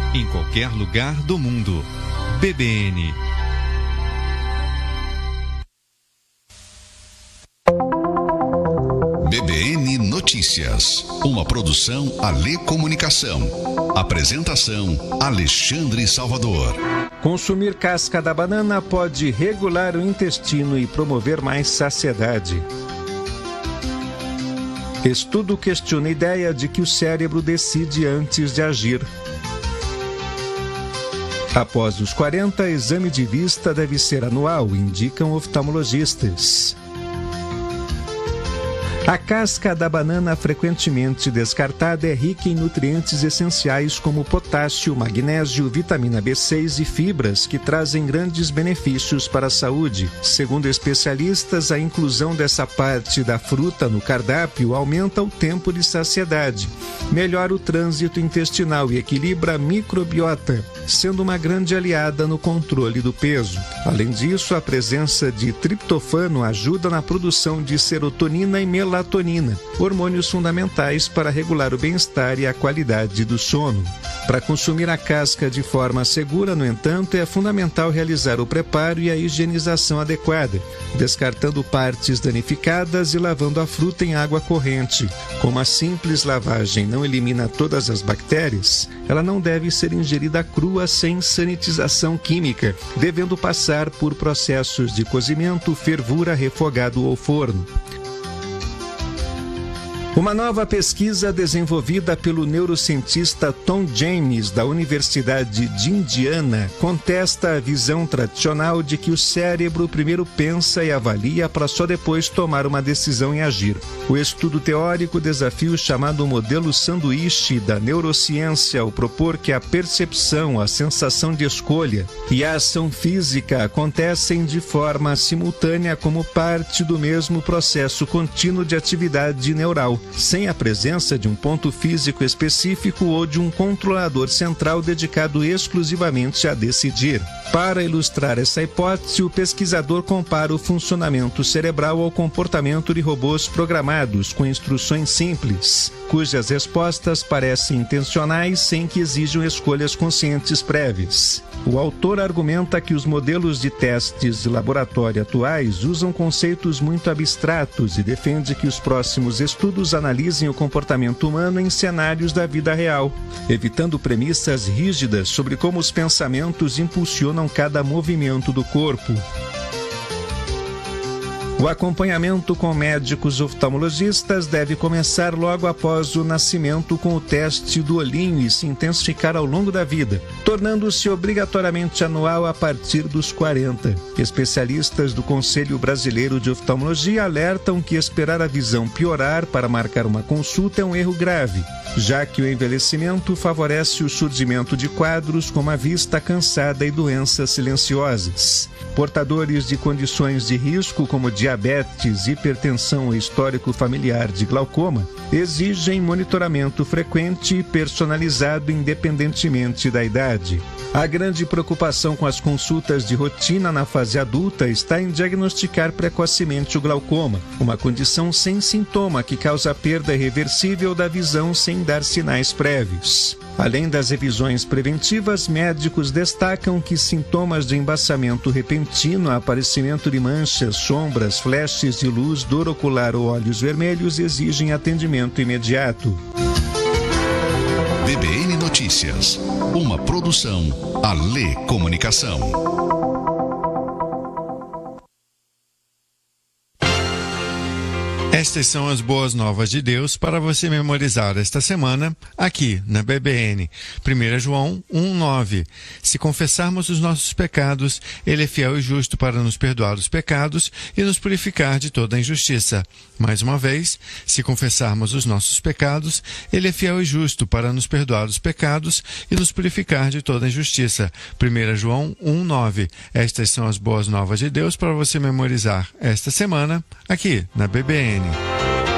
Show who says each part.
Speaker 1: em qualquer lugar do mundo. BBN.
Speaker 2: BBN Notícias, uma produção Alê Comunicação. Apresentação Alexandre Salvador.
Speaker 3: Consumir casca da banana pode regular o intestino e promover mais saciedade. Estudo questiona a ideia de que o cérebro decide antes de agir. Após os 40, exame de vista deve ser anual, indicam oftalmologistas. A casca da banana frequentemente descartada é rica em nutrientes essenciais como potássio, magnésio, vitamina B6 e fibras, que trazem grandes benefícios para a saúde. Segundo especialistas, a inclusão dessa parte da fruta no cardápio aumenta o tempo de saciedade, melhora o trânsito intestinal e equilibra a microbiota, sendo uma grande aliada no controle do peso. Além disso, a presença de triptofano ajuda na produção de serotonina e melatonina, hormônios fundamentais para regular o bem-estar e a qualidade do sono. Para consumir a casca de forma segura, no entanto, é fundamental realizar o preparo e a higienização adequada, descartando partes danificadas e lavando a fruta em água corrente. Como a simples lavagem não elimina todas as bactérias, ela não deve ser ingerida crua sem sanitização química, devendo passar por processos de cozimento, fervura, refogado ou forno. Uma nova pesquisa desenvolvida pelo neurocientista Tom James, da Universidade de Indiana, contesta a visão tradicional de que o cérebro primeiro pensa e avalia para só depois tomar uma decisão e agir. O estudo teórico desafia o chamado modelo sanduíche da neurociência ao propor que a percepção, a sensação de escolha e a ação física acontecem de forma simultânea como parte do mesmo processo contínuo de atividade neural, sem a presença de um ponto físico específico ou de um controlador central dedicado exclusivamente a decidir. Para ilustrar essa hipótese, o pesquisador compara o funcionamento cerebral ao comportamento de robôs programados com instruções simples, cujas respostas parecem intencionais sem que exijam escolhas conscientes prévias. O autor argumenta que os modelos de testes de laboratório atuais usam conceitos muito abstratos e defende que os próximos estudos analisem o comportamento humano em cenários da vida real, evitando premissas rígidas sobre como os pensamentos impulsionam cada movimento do corpo. O acompanhamento com médicos oftalmologistas deve começar logo após o nascimento com o teste do olhinho e se intensificar ao longo da vida, tornando-se obrigatoriamente anual a partir dos 40. Especialistas do Conselho Brasileiro de Oftalmologia alertam que esperar a visão piorar para marcar uma consulta é um erro grave, já que o envelhecimento favorece o surgimento de quadros como a vista cansada e doenças silenciosas. Portadores de condições de risco como diabetes, hipertensão ou histórico familiar de glaucoma exigem monitoramento frequente e personalizado independentemente da idade. A grande preocupação com as consultas de rotina na fase adulta está em diagnosticar precocemente o glaucoma, uma condição sem sintoma que causa perda irreversível da visão sem dar sinais prévios. Além das revisões preventivas, médicos destacam que sintomas de embaçamento repentino, aparecimento de manchas, sombras, flashes de luz, dor ocular ou olhos vermelhos exigem atendimento imediato.
Speaker 2: BBN Notícias, uma produção Alê Comunicação.
Speaker 1: Estas são as boas novas de Deus para você memorizar esta semana aqui na BBN. 1 João 1,9. Se confessarmos os nossos pecados, Ele é fiel e justo para nos perdoar os pecados e nos purificar de toda a injustiça. Mais uma vez, se confessarmos os nossos pecados, Ele é fiel e justo para nos perdoar os pecados e nos purificar de toda a injustiça. 1 João 1,9. Estas são as boas novas de Deus para você memorizar esta semana aqui na BBN.